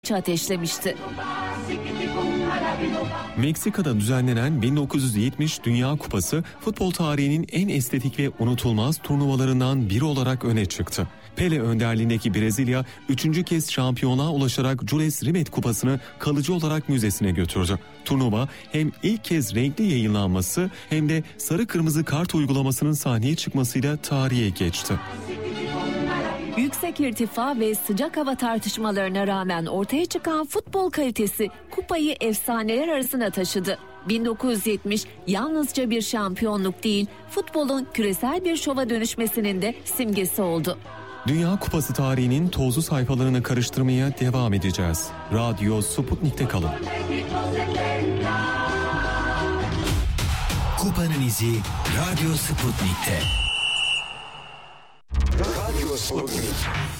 ateşlemişti. Meksika'da düzenlenen 1970 Dünya Kupası futbol tarihinin en estetik ve unutulmaz turnuvalarından biri olarak öne çıktı. Pele önderliğindeki Brezilya 3. kez şampiyonluğa ulaşarak Jules Rimet Kupası'nı kalıcı olarak müzesine götürdü. Turnuva hem ilk kez renkli yayınlanması hem de sarı kırmızı kart uygulamasının sahneye çıkmasıyla tarihe geçti. Yüksek irtifa ve sıcak hava tartışmalarına rağmen ortaya çıkan futbol kalitesi kupayı efsaneler arasına taşıdı. 1970 yalnızca bir şampiyonluk değil, futbolun küresel bir şova dönüşmesinin de simgesi oldu. Dünya Kupası tarihinin tozlu sayfalarını karıştırmaya devam edeceğiz. Radyo Sputnik'te kalın. Kupanın izi Radyo Sputnik'te. Radyo Sputnik.